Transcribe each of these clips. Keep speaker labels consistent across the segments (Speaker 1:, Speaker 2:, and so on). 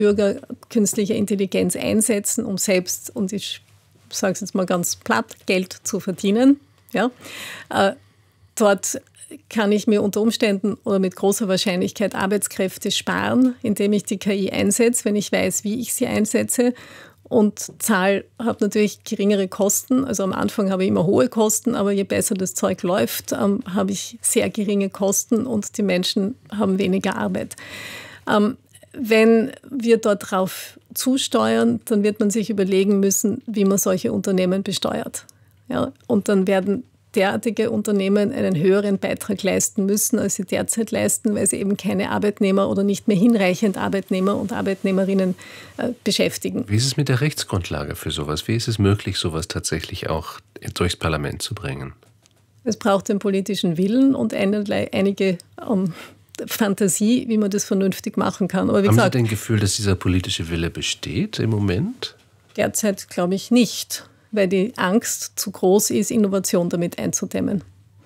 Speaker 1: Bürger künstliche Intelligenz einsetzen, um selbst, und ich sage es jetzt mal ganz platt, Geld zu verdienen. Ja? Dort kann ich mir unter Umständen oder mit großer Wahrscheinlichkeit Arbeitskräfte sparen, indem ich die KI einsetze, wenn ich weiß, wie ich sie einsetze. Und habe natürlich geringere Kosten. Also am Anfang habe ich immer hohe Kosten, aber je besser das Zeug läuft, habe ich sehr geringe Kosten und die Menschen haben weniger Arbeit. Wenn wir dort drauf zusteuern, dann wird man sich überlegen müssen, wie man solche Unternehmen besteuert. Ja, und dann werden derartige Unternehmen einen höheren Beitrag leisten müssen, als sie derzeit leisten, weil sie eben keine Arbeitnehmer oder nicht mehr hinreichend Arbeitnehmer und Arbeitnehmerinnen beschäftigen.
Speaker 2: Wie ist es mit der Rechtsgrundlage für sowas? Wie ist es möglich, sowas tatsächlich auch durchs Parlament zu bringen?
Speaker 1: Es braucht den politischen Willen und einige Fantasie, wie man das vernünftig machen kann. Aber wie
Speaker 2: Haben
Speaker 1: gesagt,
Speaker 2: Sie denn Gefühl, dass dieser politische Wille besteht im Moment?
Speaker 1: Derzeit glaube ich nicht, weil die Angst zu groß ist, Innovation damit einzudämmen.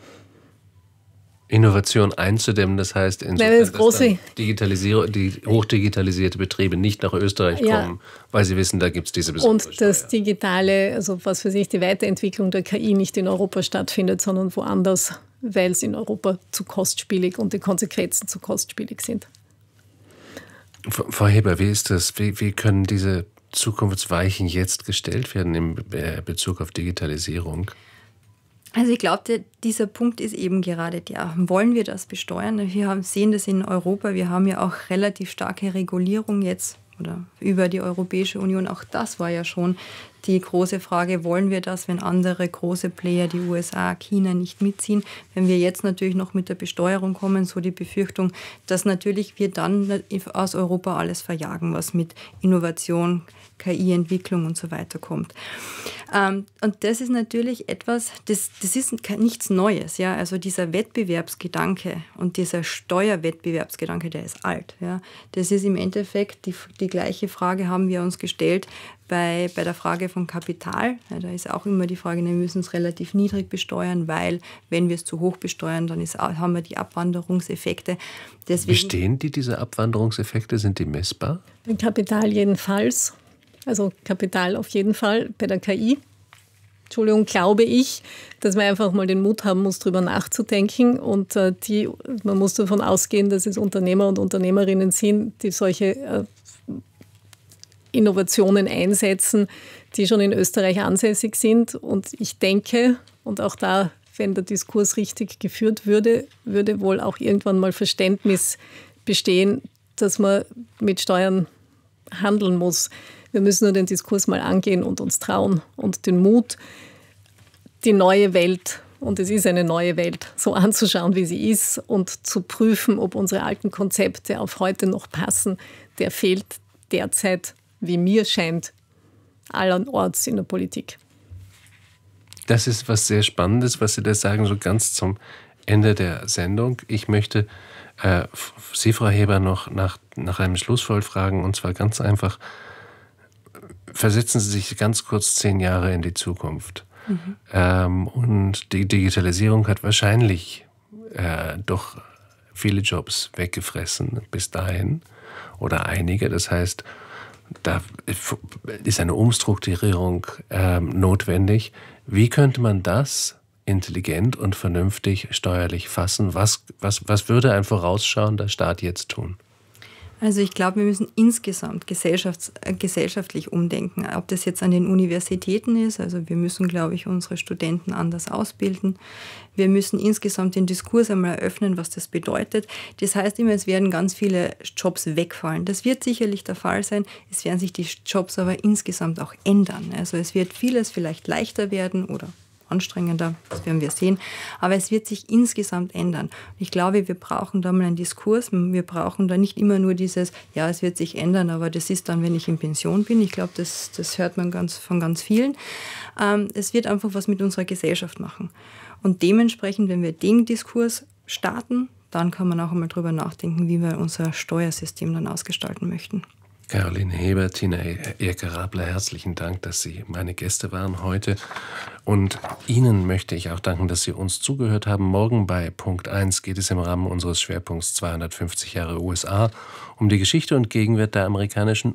Speaker 2: Innovation einzudämmen, das heißt, insofern, die hochdigitalisierte Betriebe nicht nach Österreich kommen, weil sie wissen, da gibt es diese besondere
Speaker 1: Und das Digitale, also was weiß ich, die Weiterentwicklung der KI nicht in Europa stattfindet, sondern woanders, weil es in Europa zu kostspielig und die Konsequenzen zu kostspielig sind.
Speaker 2: Frau Heber, wie ist das? Wie können diese Zukunftsweichen jetzt gestellt werden in Bezug auf Digitalisierung?
Speaker 3: Also ich glaube, dieser Punkt ist eben gerade der. Wollen wir das besteuern? Wir sehen das in Europa. Wir haben ja auch relativ starke Regulierung jetzt oder über die Europäische Union. Auch das war ja schon die große Frage, wollen wir das, wenn andere große Player, die USA, China, nicht mitziehen? Wenn wir jetzt natürlich noch mit der Besteuerung kommen, so die Befürchtung, dass natürlich wir dann aus Europa alles verjagen, was mit Innovation, KI-Entwicklung und so weiter kommt. Und das ist natürlich etwas, das ist nichts Neues. Ja? Also dieser Wettbewerbsgedanke und dieser Steuerwettbewerbsgedanke, der ist alt. Ja? Das ist im Endeffekt die gleiche Frage haben wir uns gestellt bei der Frage von Kapital. Ja, da ist auch immer die Frage, wir müssen es relativ niedrig besteuern, weil wenn wir es zu hoch besteuern, dann haben wir die Abwanderungseffekte. Deswegen,
Speaker 2: bestehen diese Abwanderungseffekte? Sind die messbar?
Speaker 1: Beim Kapital jedenfalls. Also Kapital auf jeden Fall. Bei der KI, glaube ich, dass man einfach mal den Mut haben muss, darüber nachzudenken. Und man muss davon ausgehen, dass es Unternehmer und Unternehmerinnen sind, die solche Innovationen einsetzen, die schon in Österreich ansässig sind. Und ich denke, und auch da, wenn der Diskurs richtig geführt würde wohl auch irgendwann mal Verständnis bestehen, dass man mit Steuern handeln muss. Wir müssen nur den Diskurs mal angehen und uns trauen und den Mut, die neue Welt, und es ist eine neue Welt, so anzuschauen, wie sie ist und zu prüfen, ob unsere alten Konzepte auf heute noch passen, der fehlt derzeit, wie mir scheint, allerorts in der Politik.
Speaker 2: Das ist was sehr Spannendes, was Sie da sagen, so ganz zum Ende der Sendung. Ich möchte Sie, Frau Heber, noch nach einem Schlusswort fragen, und zwar ganz einfach, versetzen Sie sich ganz kurz 10 Jahre in die Zukunft. Und die Digitalisierung hat wahrscheinlich doch viele Jobs weggefressen bis dahin oder einige. Das heißt, da ist eine Umstrukturierung notwendig. Wie könnte man das intelligent und vernünftig steuerlich fassen? Was würde ein vorausschauender Staat jetzt tun?
Speaker 3: Also ich glaube, wir müssen insgesamt gesellschaftlich umdenken. Ob das jetzt an den Universitäten ist, also wir müssen, glaube ich, unsere Studenten anders ausbilden. Wir müssen insgesamt den Diskurs einmal eröffnen, was das bedeutet. Das heißt immer, es werden ganz viele Jobs wegfallen. Das wird sicherlich der Fall sein. Es werden sich die Jobs aber insgesamt auch ändern. Also es wird vieles vielleicht leichter werden oder anstrengender, das werden wir sehen. Aber es wird sich insgesamt ändern. Ich glaube, wir brauchen da mal einen Diskurs. Wir brauchen da nicht immer nur dieses, ja, es wird sich ändern, aber das ist dann, wenn ich in Pension bin. Ich glaube, das hört man von ganz vielen. Es wird einfach was mit unserer Gesellschaft machen. Und dementsprechend, wenn wir den Diskurs starten, dann kann man auch einmal drüber nachdenken, wie wir unser Steuersystem dann ausgestalten möchten.
Speaker 2: Caroline Heber, Tina Eker-Rabler, herzlichen Dank, dass Sie meine Gäste waren heute. Und Ihnen möchte ich auch danken, dass Sie uns zugehört haben. Morgen bei Punkt 1 geht es im Rahmen unseres Schwerpunkts 250 Jahre USA um die Geschichte und Gegenwart der amerikanischen